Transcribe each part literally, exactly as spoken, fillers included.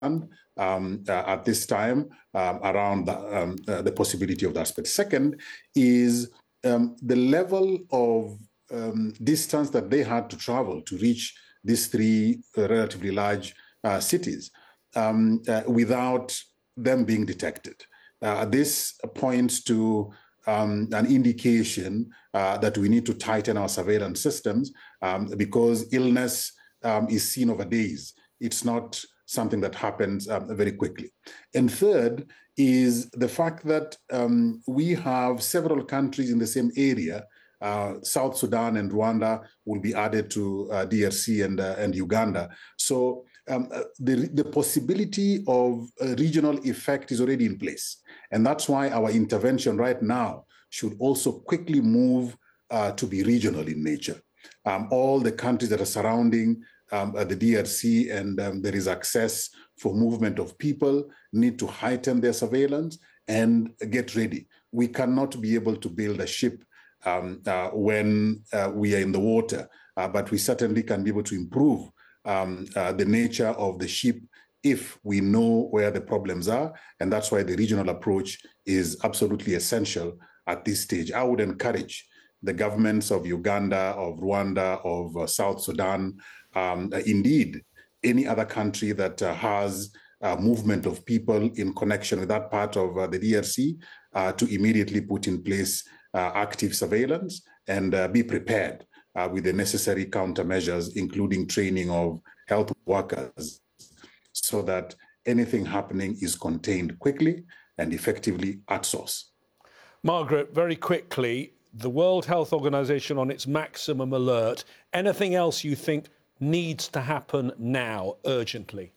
um, uh, at this time um, around the, um, uh, the possibility of that aspect. Second is um, the level of um, distance that they had to travel to reach these three uh, relatively large uh, cities um, uh, without them being detected. Uh, this points to um, an indication uh, that we need to tighten our surveillance systems um, because illness um, is seen over days. It's not something that happens um, very quickly. And third is the fact that um, we have several countries in the same area. Uh, South Sudan and Rwanda will be added to uh, D R C and, uh, and Uganda. So um, uh, the, the possibility of a regional effect is already in place. And that's why our intervention right now should also quickly move uh, to be regional in nature. Um, all the countries that are surrounding um, uh, the D R C and um, there is access for movement of people need to heighten their surveillance and get ready. We cannot be able to build a ship Um, uh, when uh, we are in the water, uh, but we certainly can be able to improve um, uh, the nature of the ship if we know where the problems are, and that's why the regional approach is absolutely essential at this stage. I would encourage the governments of Uganda, of Rwanda, of uh, South Sudan, um, uh, indeed, any other country that uh, has uh, movement of people in connection with that part of uh, the D R C uh, to immediately put in place Uh, active surveillance and uh, be prepared uh, with the necessary countermeasures, including training of health workers, so that anything happening is contained quickly and effectively at source. Margaret, very quickly, the World Health Organization on its maximum alert. Anything else you think needs to happen now, urgently?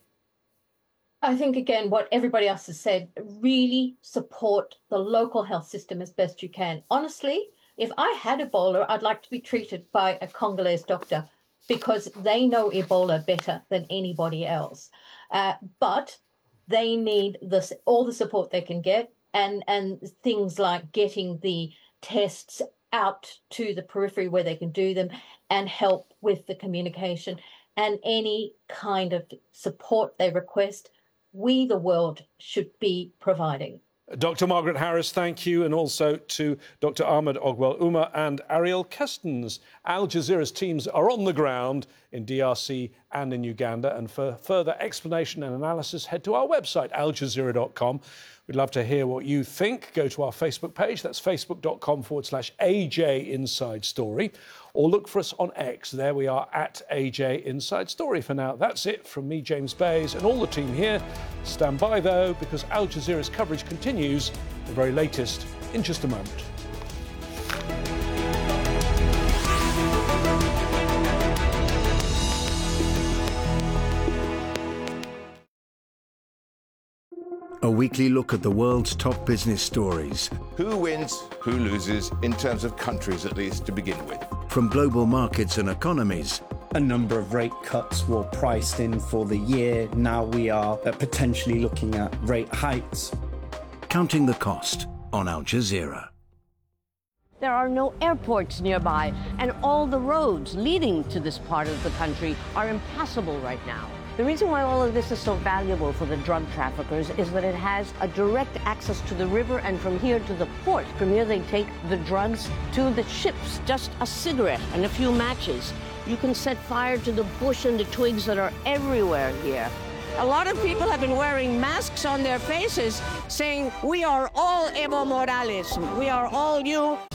I think, again, what everybody else has said, really support the local health system as best you can. Honestly, if I had Ebola, I'd like to be treated by a Congolese doctor because they know Ebola better than anybody else. Uh, but they need this, all the support they can get and, and things like getting the tests out to the periphery where they can do them and help with the communication and any kind of support they request. We, the world, should be providing. Doctor Margaret Harris, thank you, and also to Doctor Ahmed Ogwell Ouma and Ariel Kestens. Al Jazeera's teams are on the ground in D R C and in Uganda, and for further explanation and analysis, head to our website, al jazeera dot com. We'd love to hear what you think. Go to our Facebook page, that's facebook.com forward slash AJ Inside Story, or look for us on X. There we are at A J Inside Story for now. That's it from me, James Bays, and all the team here. Stand by, though, because Al Jazeera's coverage continues, the very latest, in just a moment. A weekly look at the world's top business stories. Who wins, who loses, in terms of countries at least to begin with. From global markets and economies. A number of rate cuts were priced in for the year. Now we are potentially looking at rate hikes. Counting the cost on Al Jazeera. There are no airports nearby, and all the roads leading to this part of the country are impassable right now. The reason why all of this is so valuable for the drug traffickers is that it has a direct access to the river and from here to the port. From here they take the drugs to the ships. Just a cigarette and a few matches. You can set fire to the bush and the twigs that are everywhere here. A lot of people have been wearing masks on their faces saying, "We are all Evo Morales. We are all you."